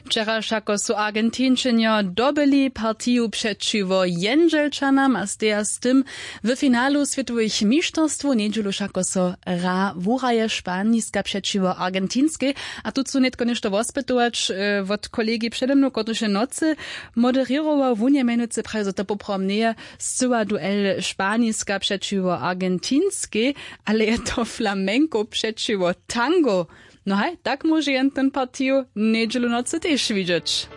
Wczera šako su Argentinčenjo dobili partiju przeciwo Jędzelčanam, a steja z tym w finalu Światowych Mistrzostw niedzielu šako so ra wuraje Španiska przeciwo Argentinskiej, a tu su netko nešto vospetować od kolegi przede mną, kotuše nocy moderował w Niemienicy prawie to popromnie zcyła duel Španiska przeciwo Argentinskiej, ale je to flamenco przeciwo tango. No hej, tak może jen ten partiju niedzielu nocy też widzieć.